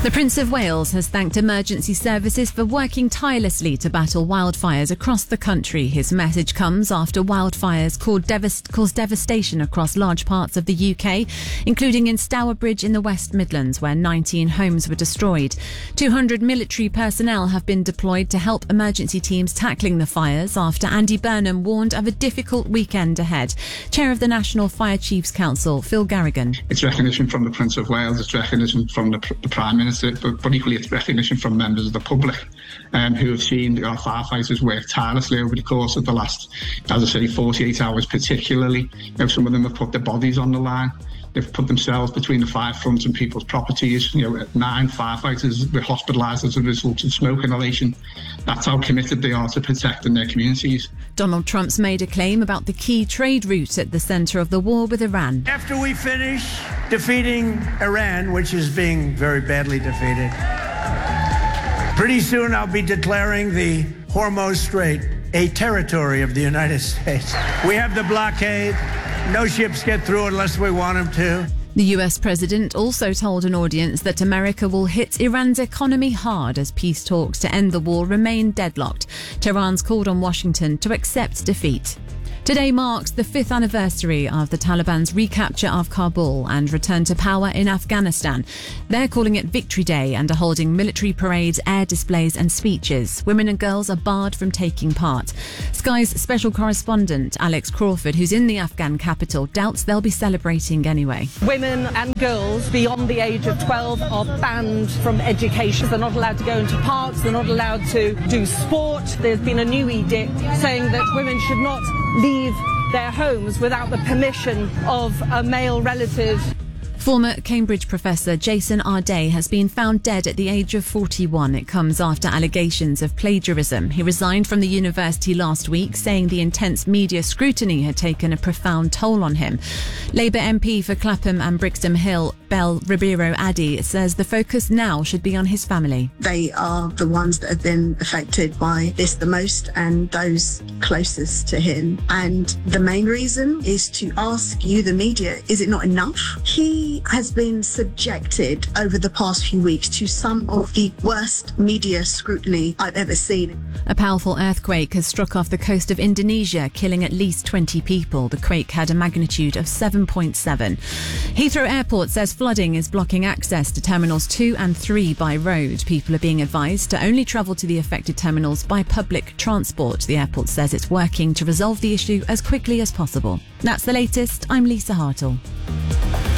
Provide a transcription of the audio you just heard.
The Prince of Wales has thanked emergency services for working tirelessly to battle wildfires across the country. His message comes after wildfires caused devastation across large parts of the UK, including in Stourbridge in the West Midlands, where 19 homes were destroyed. 200 military personnel have been deployed to help emergency teams tackling the fires after Andy Burnham warned of a difficult weekend ahead. Chair of the National Fire Chiefs Council, Phil Garrigan. It's recognition from the Prince of Wales, it's recognition from the Prime Minister, but equally it's recognition from members of the public who have seen our firefighters work tirelessly over the course of the last, as I say, 48 hours particularly. Some of them have put their bodies on the line. They've put themselves between the fire front and people's properties. 9 firefighters were hospitalised as a result of smoke inhalation. That's how committed they are to protecting their communities. Donald Trump's made a claim about the key trade route at the centre of the war with Iran. After we finish defeating Iran, which is being very badly defeated, pretty soon I'll be declaring the Hormuz Strait a territory of the United States. We have the blockade. No ships get through unless we want them to. The US president also told an audience that America will hit Iran's economy hard as peace talks to end the war remain deadlocked. Tehran's called on Washington to accept defeat. Today marks the 5th anniversary of the Taliban's recapture of Kabul and return to power in Afghanistan. They're calling it Victory Day and are holding military parades, air displays and speeches. Women and girls are barred from taking part. Sky's special correspondent Alex Crawford, who's in the Afghan capital, doubts they'll be celebrating anyway. Women and girls beyond the age of 12 are banned from education. They're not allowed to go into parks, they're not allowed to do sport. There's been a new edict saying that women should not leave their homes without the permission of a male relative. Former Cambridge professor Jason Arday has been found dead at the age of 41. It comes after allegations of plagiarism. He resigned from the university last week, saying the intense media scrutiny had taken a profound toll on him. Labour MP for Clapham and Brixton Hill, Belle Ribeiro Addy, says the focus now should be on his family. They are the ones that have been affected by this the most and those closest to him. And the main reason is to ask you, the media, is it not enough? He has been subjected over the past few weeks to some of the worst media scrutiny I've ever seen. A powerful earthquake has struck off the coast of Indonesia, killing at least 20 people. The quake had a magnitude of 7.7. Heathrow Airport says flooding is blocking access to Terminals 2 and 3 by road. People are being advised to only travel to the affected terminals by public transport. The airport says it's working to resolve the issue as quickly as possible. That's the latest. I'm Lisa Hartle.